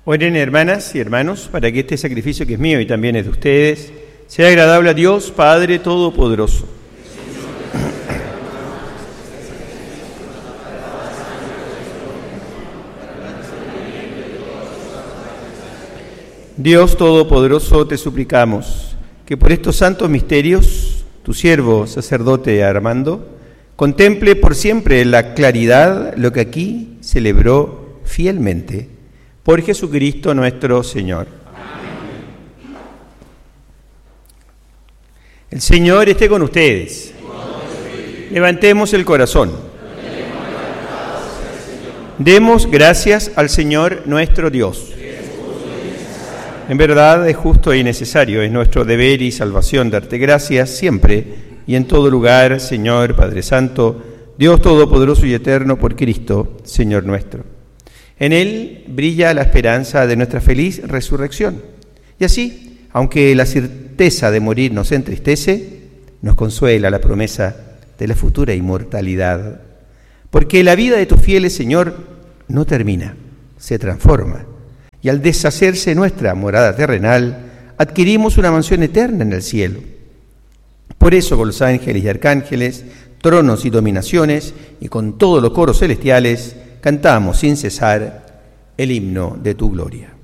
Oren, hermanas y hermanos, para que este sacrificio que es mío y también es de ustedes, sea agradable a Dios, Padre Todopoderoso. Dios Todopoderoso, te suplicamos que por estos santos misterios, tu siervo sacerdote Armando, contemple por siempre la claridad lo que aquí celebró fielmente. Por Jesucristo nuestro Señor. Amén. El Señor esté con ustedes. Levantemos el corazón. Demos gracias al Señor nuestro Dios. En verdad es justo y necesario, es nuestro deber y salvación darte gracias siempre y en todo lugar, Señor Padre Santo, Dios Todopoderoso y Eterno, por Cristo, Señor nuestro. En Él brilla la esperanza de nuestra feliz resurrección. Y así, aunque la certeza de morir nos entristece, nos consuela la promesa de la futura inmortalidad. Porque la vida de tus fieles, Señor, no termina, se transforma. Y al deshacerse nuestra morada terrenal, adquirimos una mansión eterna en el cielo. Por eso, con los ángeles y arcángeles, tronos y dominaciones, y con todos los coros celestiales, cantamos sin cesar el himno de tu gloria.